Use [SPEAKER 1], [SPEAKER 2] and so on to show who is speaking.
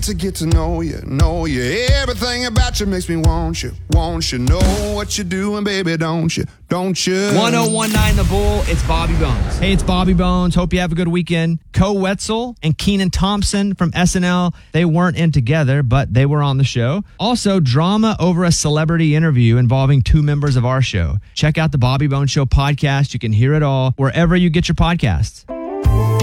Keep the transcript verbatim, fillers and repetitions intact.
[SPEAKER 1] to get to know you, know you. Everything about you makes me want you, want you. Know what you're doing, baby, don't you, don't you?
[SPEAKER 2] one oh one nine The Bull, it's Bobby Bones. Hey, it's Bobby Bones. Hope you have a good weekend. Co Wetzel and Kenan Thompson from S N L, they weren't in together, but they were on the show. Also, drama over a celebrity interview involving two members of our show. Check out the Bobby Bones Show podcast. You can hear it all wherever you get your podcasts.